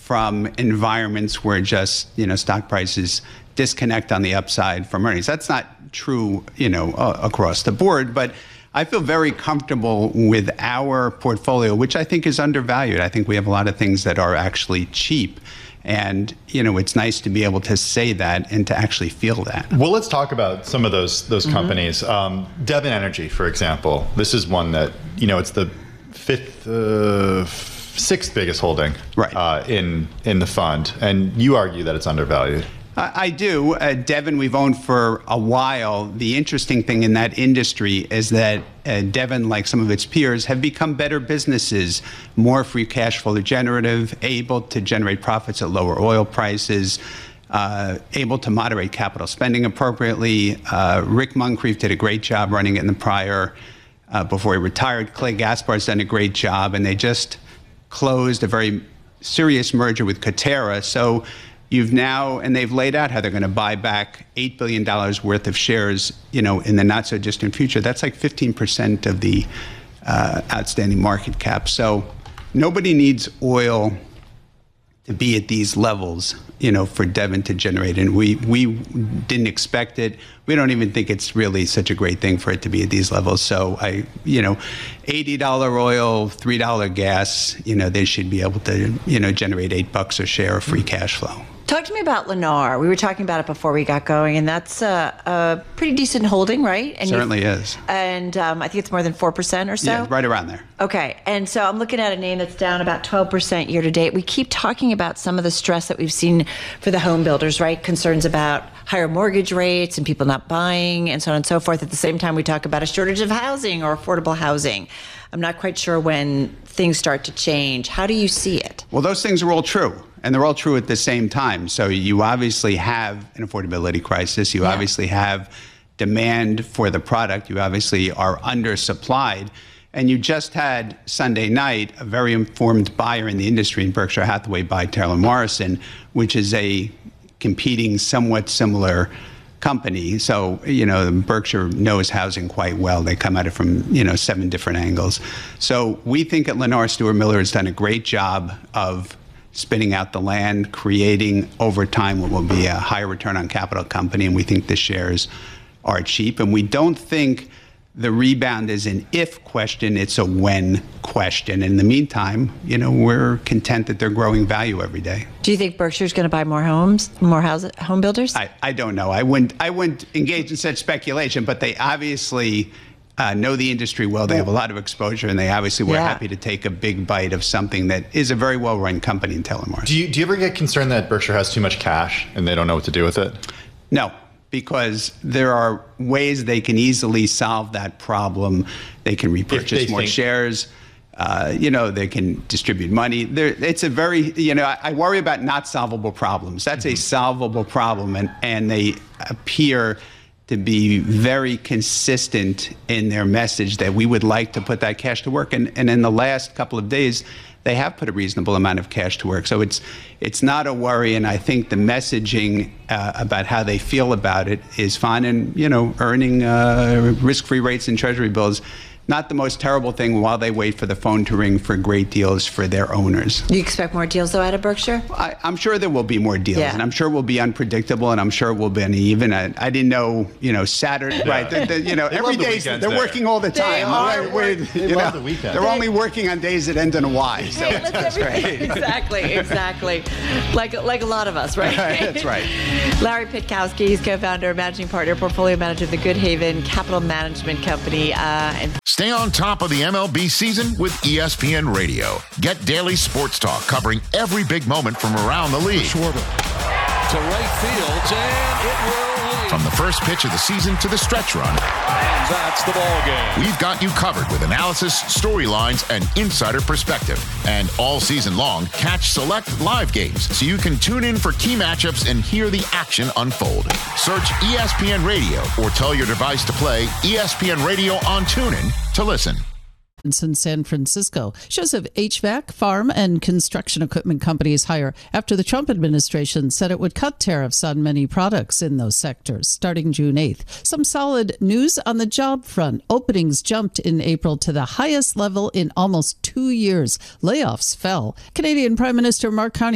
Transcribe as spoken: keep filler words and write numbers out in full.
from environments where just, you know, stock prices disconnect on the upside from earnings. That's not true, you know, uh, across the board, but I feel very comfortable with our portfolio, which I think is undervalued. I think we have a lot of things that are actually cheap. And, you know, it's nice to be able to say that and to actually feel that. Well, let's talk about some of those those mm-hmm. companies. Um, Devon Energy, for example. This is one that, you know, it's the fifth, uh, sixth biggest holding right. uh, in in the fund. And you argue that it's undervalued. I do. Uh, Devon, we've owned for a while. The interesting thing in that industry is that uh, Devon, like some of its peers, have become better businesses, more free cash flow generative, able to generate profits at lower oil prices, uh, able to moderate capital spending appropriately. Uh, Rick Muncrief did a great job running it in the prior, uh, before he retired. Clay Gaspar's done a great job, and they just closed a very serious merger with Coterra. So you've now, and they've laid out how they're going to buy back eight billion dollars worth of shares, you know, in the not so distant future. That's like fifteen percent of the uh, outstanding market cap. So nobody needs oil to be at these levels, you know, for Devon to generate. And we, we didn't expect it. We don't even think it's really such a great thing for it to be at these levels. So I, you know, eighty dollars oil, three dollars gas, you know, they should be able to, you know, generate eight bucks a share of free cash flow. Talk to me about Lennar. We were talking about it before we got going, and that's a, a pretty decent holding, right? And certainly is. And um, I think it's more than four percent or so? Yeah, right around there. Okay. And so I'm looking at a name that's down about twelve percent year to date. We keep talking about some of the stress that we've seen for the home builders, right? Concerns about higher mortgage rates and people not buying and so on and so forth. At the same time, we talk about a shortage of housing or affordable housing. I'm not quite sure when things start to change. How do you see it? Well, those things are all true. And they're all true at the same time. So you obviously have an affordability crisis. You yeah. obviously have demand for the product. You obviously are undersupplied. And you just had Sunday night a very informed buyer in the industry in Berkshire Hathaway buy Taylor Morrison, which is a competing, somewhat similar company. So, you know, Berkshire knows housing quite well. They come at it from, you know, seven different angles. So we think at Lennar Stewart Miller has done a great job of spinning out the land, creating over time what will be a higher return on capital company, and we think the shares are cheap. And we don't think the rebound is an if question, it's a when question. In the meantime, you know, we're content that they're growing value every day. Do you think Berkshire's going to buy more homes, more house, home builders? I, I don't know. I wouldn't, I wouldn't engage in such speculation, but they obviously Uh, know the industry well. They have a lot of exposure, and they obviously were yeah. happy to take a big bite of something that is a very well-run company in Taylor Morrison. Do you, do you ever get concerned that Berkshire has too much cash and they don't know what to do with it? No, because there are ways they can easily solve that problem. They can repurchase more think- shares. Uh, you know, they can distribute money. There, it's a very, you know, I, I worry about not solvable problems. That's mm-hmm. a solvable problem, and, and they appear to be very consistent in their message that we would like to put that cash to work. And, and in the last couple of days, they have put a reasonable amount of cash to work. So it's it's not a worry. And I think the messaging uh, about how they feel about it is fine. And, you know, earning uh, risk-free rates in Treasury bills, not the most terrible thing while they wait for the phone to ring for great deals for their owners. Do you expect more deals, though, out of Berkshire? I, I'm sure there will be more deals, yeah. and I'm sure it will be unpredictable, and I'm sure it will be uneven. I, I didn't know, you know, Saturday, yeah. right? The, the, you know, they every the day they're there. working all the time. They are Wait, wait, they you love know, the weekend. They're only working on days that end in a Y. So hey, that's right. Exactly, exactly. Like like a lot of us, right? That's right. Larry Pitkowski, he's co-founder, managing partner, portfolio manager of the Good Haven Capital Management Company. Uh, and Stay on top of the M L B season with E S P N Radio. Get daily sports talk covering every big moment from around the league. Schwarber to right field, and it will lead. From the first pitch of the season to the stretch run. And that's the ball game. We've got you covered with analysis, storylines, and insider perspective. And all season long, catch select live games so you can tune in for key matchups and hear the action unfold. Search E S P N Radio or tell your device to play E S P N Radio on TuneIn to listen. In San Francisco, shows of H V A C, farm, and construction equipment companies higher after the Trump administration said it would cut tariffs on many products in those sectors starting June eighth. Some solid news on the job front. Openings jumped in April to the highest level in almost two years. Layoffs fell. Canadian Prime Minister Mark Carney